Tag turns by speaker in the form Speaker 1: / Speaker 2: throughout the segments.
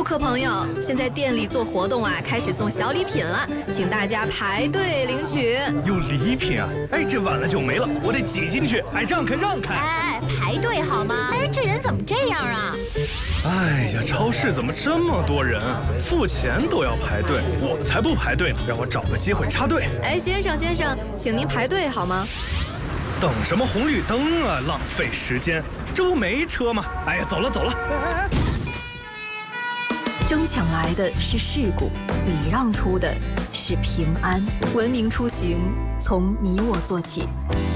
Speaker 1: 客朋友，现在店里做活动啊，开始送小礼品了，请大家排队领取。
Speaker 2: 有礼品啊？哎，这晚了就没了，我得挤进去。哎，让开让开！
Speaker 3: 哎，排队好吗？哎，这人怎么这样啊？
Speaker 2: 哎呀，超市怎么这么多人？付钱都要排队，我才不排队呢，让我找个机会插队。
Speaker 1: 哎，先生，请您排队好吗？
Speaker 2: 等什么红绿灯啊，浪费时间，这不没车吗？哎呀，走了。
Speaker 4: 争抢来的是事故，礼让出的是平安。文明出行，从你我做起。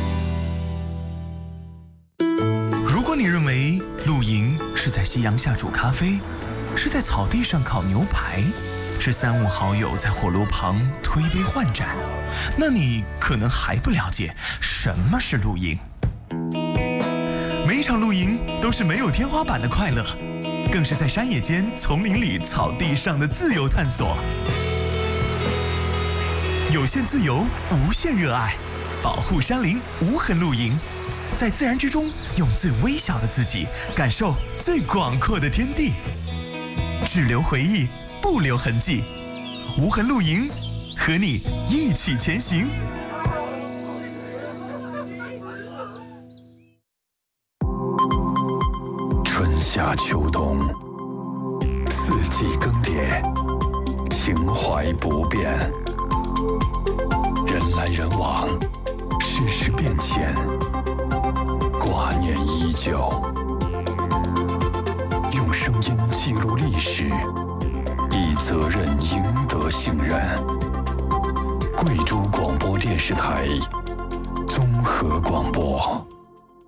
Speaker 5: 如果你认为露营是在夕阳下煮咖啡，是在草地上烤牛排，是三五好友在火炉旁推杯换盏，那你可能还不了解什么是露营。每一场露营都是没有天花板的快乐，更是在山野间、丛林里、草地上的自由探索。有限自由，无限热爱，保护山林，无痕露营，在自然之中，用最微小的自己，感受最广阔的天地。只留回忆，不留痕迹。无痕露营，和你一起前行。
Speaker 6: 春夏秋冬，四季更迭，情怀不变。人来人往，世事变迁，挂念依旧。用声音记录历史，以责任赢得信任。贵州广播电视台综合广播。